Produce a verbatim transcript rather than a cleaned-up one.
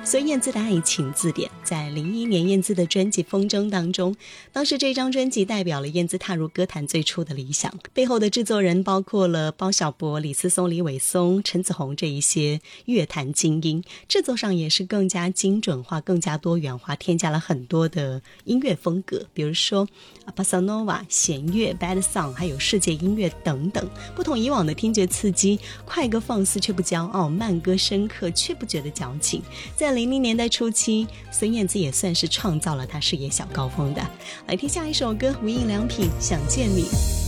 孙燕姿的爱情字典，在零一年燕姿的专辑《风筝》当中，当时这张专辑代表了燕姿踏入歌坛最初的理想，背后的制作人包括了包小柏、李思松、李伟松、陈子红这一些乐坛精英，制作上也是更加精准化、更加多元化，添加了很多的音乐风格，比如说巴萨诺瓦、弦乐、bad song， 还有世界音乐等等，不同以往的听觉刺激，快歌放肆却不骄傲，慢歌深刻却不觉得矫情。在零零年代初期，孙燕姿也算是创造了她事业小高峰的。来听下一首歌，无印良品《想见你》。